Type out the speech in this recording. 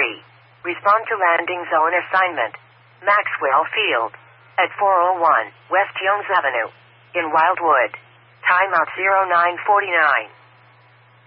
Respond to landing zone assignment. Maxwell Field. At 401 West Jones Avenue. In Wildwood. Timeout 0949.